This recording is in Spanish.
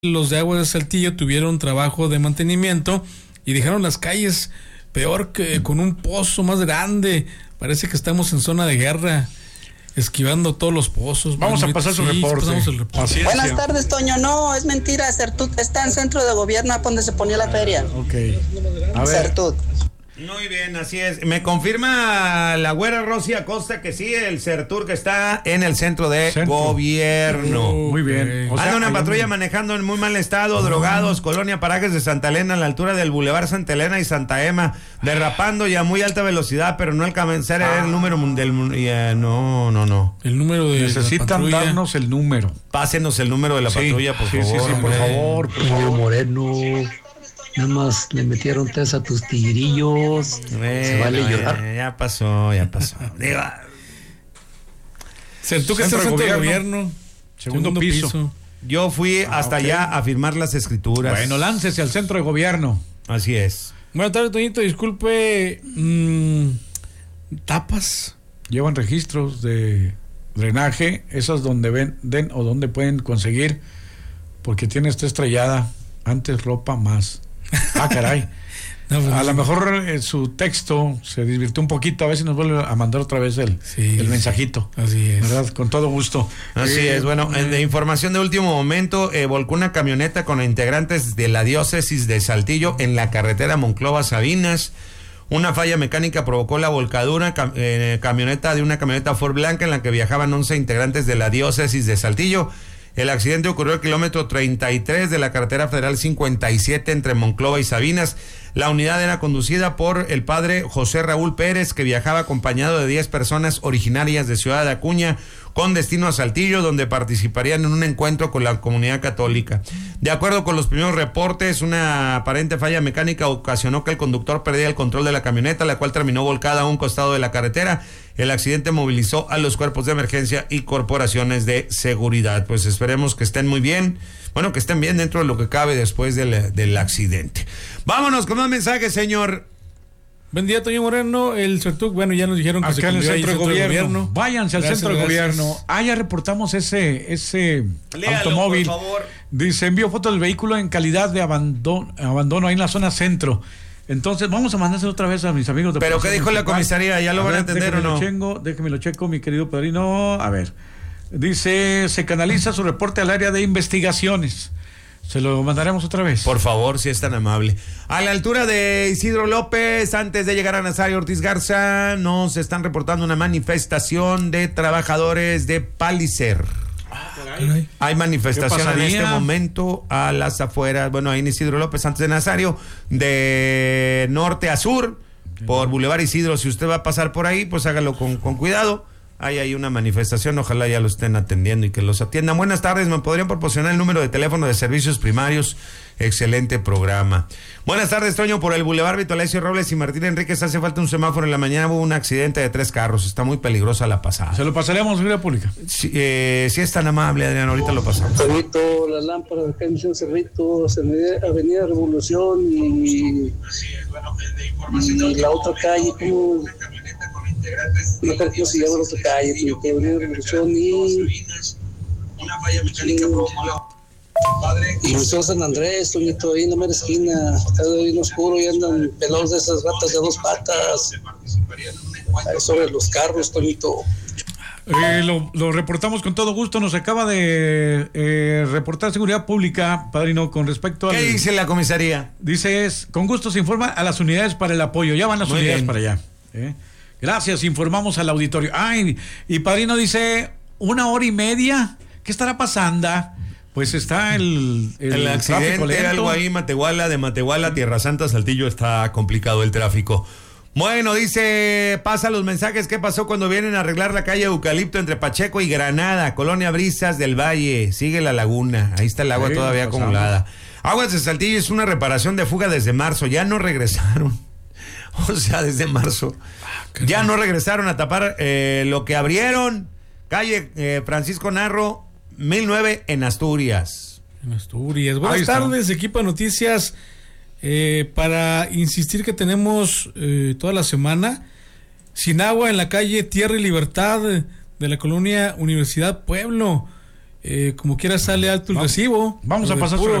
Los de Aguas de Saltillo tuvieron trabajo de mantenimiento y dejaron las calles peor que con un pozo más grande. Parece que estamos en zona de guerra, esquivando todos los pozos. Vamos a pasar su reporte. Buenas tardes, Toño. No, es mentira. Certut está en centro de gobierno, donde se ponía la feria. Ok. A ver. Certut. Muy bien, así es. Me confirma la güera Rosy Acosta que sí, el Certur que está en el centro de gobierno. Muy bien. O sea, anda una patrulla manejando en muy mal estado, drogados, Colonia Parajes de Santa Elena, a la altura del Boulevard Santa Elena y Santa Emma, derrapando y a muy alta velocidad, pero no alcanzar el número del... no. El número de Necesitan darnos el número. Pásenos el número de la patrulla, por favor. Sí, por favor. Moreno. Nada más le metieron test a tus tigrillos. Se vale llorar. Ya pasó. Certú que está en centro de gobierno. Segundo piso. Yo fui hasta allá a firmar las escrituras. Bueno, láncese al centro de gobierno. Así es. Buenas tardes, Toñito. Disculpe. Tapas. Llevan registros de drenaje. Esas donde venden o donde pueden conseguir. Porque tiene esta estrellada. Antes ropa, más. Ah, caray. No, pues, a lo mejor su texto se divirtió un poquito. A ver si nos vuelve a mandar otra vez el mensajito. Así es. ¿Verdad? Con todo gusto. Así es. Bueno, de información de último momento, volcó una camioneta con integrantes de la diócesis de Saltillo en la carretera Monclova-Sabinas. Una falla mecánica provocó la volcadura camioneta de una camioneta Ford blanca en la que viajaban 11 integrantes de la diócesis de Saltillo. El accidente ocurrió al kilómetro 33 de la carretera federal 57 entre Monclova y Sabinas. La unidad era conducida por el padre José Raúl Pérez, que viajaba acompañado de 10 personas originarias de Ciudad de Acuña con destino a Saltillo, donde participarían en un encuentro con la comunidad católica. De acuerdo con los primeros reportes, una aparente falla mecánica ocasionó que el conductor perdiera el control de la camioneta, la cual terminó volcada a un costado de la carretera. El accidente movilizó a los cuerpos de emergencia y corporaciones de seguridad. Pues esperemos que estén muy bien. Bueno, que estén bien dentro de lo que cabe después del accidente. Vámonos con más mensajes, señor. Buen día, Toño Moreno. El Certuc, bueno, ya nos dijeron que acá se en el centro de gobierno. Váyanse al centro de gobierno. Ya reportamos ese Léalo, automóvil. por favor. Dice, envió fotos del vehículo en calidad de abandono ahí en la zona centro. Entonces, vamos a mandárselo otra vez a mis amigos de ¿Pero qué dijo la comisaría? ¿Ya lo van a entender o no? Déjeme lo checo, mi querido padrino. A ver. Dice, se canaliza su reporte al área de investigaciones. Se lo mandaremos otra vez. Por favor, si es tan amable. A la altura de Isidro López, antes de llegar a Nazario Ortiz Garza, nos están reportando una manifestación de trabajadores de Palicer. Hay manifestación en este momento a las afueras, bueno, ahí en Isidro López, antes de Nazario, de norte a sur, por Boulevard Isidro. Si usted va a pasar por ahí, pues hágalo con cuidado. Ahí hay una manifestación, ojalá ya lo estén atendiendo y que los atiendan. Buenas tardes, ¿me podrían proporcionar el número de teléfono de servicios primarios? Excelente programa. Buenas tardes, Toño, por el Boulevard Vitalicio Robles y Martín Enríquez hace falta un semáforo. En la mañana hubo un accidente de 3 carros, está muy peligrosa la pasada. Se lo pasaremos a Seguridad Pública. Si es tan amable, Adrián, ahorita lo pasamos. Cerrito, la lámpara de acá en Cerrito, Avenida Revolución y la otra calle, como... No creo que se llama la otra calle, que Avenida Revolución y Museo San Andrés, Toñito, ahí en la mera esquina, está bien oscuro y andan pelados de esas ratas de 2 patas sobre los carros, Toñito. Lo reportamos con todo gusto. Nos acaba de reportar Seguridad Pública, padrino, con respecto a... ¿Qué dice la comisaría? Dice, con gusto se informa a las unidades para el apoyo. Ya van las unidades para allá. Gracias, informamos al auditorio. Ay, y padrino dice, 1 hora y media. ¿Qué estará pasando? Pues está el accidente, algo ahí, de Matehuala a Tierra Santa, Saltillo, está complicado el tráfico. Bueno, dice, pasa los mensajes. ¿Qué pasó cuando vienen a arreglar la calle Eucalipto entre Pacheco y Granada, Colonia Brisas del Valle? Sigue la laguna, ahí está el agua todavía acumulada. Aguas de Saltillo es una reparación de fuga desde marzo, ya no regresaron. O sea, desde marzo. Ya no regresaron a tapar lo que abrieron. Calle Francisco Narro, 1009 en Asturias. Buenas tardes, equipo de noticias. Para insistir que tenemos toda la semana sin agua en la calle Tierra y Libertad de la colonia Universidad Pueblo. como quiera sale alto el recibo. Vamos a pasar puro